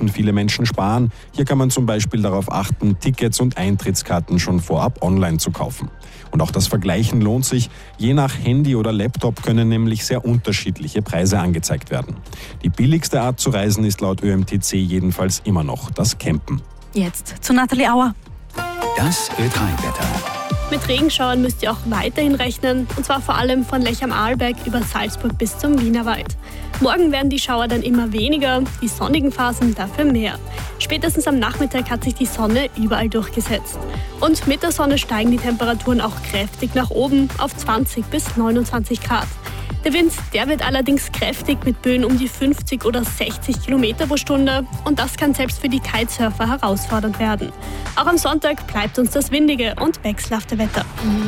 müssen viele Menschen sparen. Hier kann man zum Beispiel darauf achten, Tickets und Eintrittskarten schon vorab online zu kaufen. Und auch das Vergleichen lohnt sich. Je nach Handy oder Laptop können nämlich sehr unterschiedliche Preise angezeigt werden. Die billigste Art zu reisen ist laut ÖMTC jedenfalls immer noch das Campen. Jetzt zu Nathalie Auer. Das Ö3-Wetter. Mit Regenschauern müsst ihr auch weiterhin rechnen, und zwar vor allem von Lech am Arlberg über Salzburg bis zum Wienerwald. Morgen werden die Schauer dann immer weniger, die sonnigen Phasen dafür mehr. Spätestens am Nachmittag hat sich die Sonne überall durchgesetzt. Und mit der Sonne steigen die Temperaturen auch kräftig nach oben auf 20 bis 29 Grad. Der Wind, der wird allerdings kräftig mit Böen um die 50 oder 60 Kilometer pro Stunde, und das kann selbst für die Kitesurfer herausfordernd werden. Auch am Sonntag bleibt uns das windige und wechselhafte Wetter.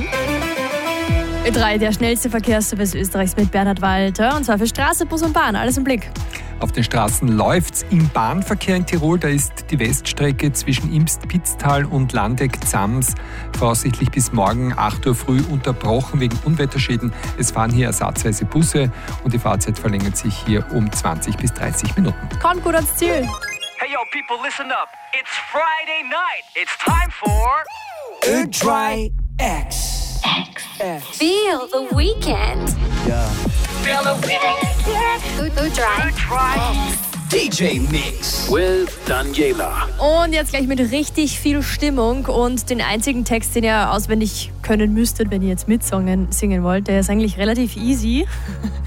Ö3, der schnellste Verkehrsservice Österreichs mit Bernhard Walter, und zwar für Straße, Bus und Bahn. Alles im Blick. Auf den Straßen läuft's. Im Bahnverkehr in Tirol, da ist die Weststrecke zwischen Imst-Pitztal und Landeck-Zams voraussichtlich bis morgen 8 Uhr früh unterbrochen wegen Unwetterschäden. Es fahren hier ersatzweise Busse und die Fahrzeit verlängert sich hier um 20 bis 30 Minuten. Kommt gut ans Ziel. Hey yo, people, listen up. It's Friday night. It's time for Ö3 X. Feel the weekend. Yeah. Feel the weekend. Ö3. DJ Mix. Will Daniela. Und jetzt gleich mit richtig viel Stimmung und den einzigen Text, den ihr auswendig können müsstet, wenn ihr jetzt mitsingen singen wollt, der ist eigentlich relativ easy.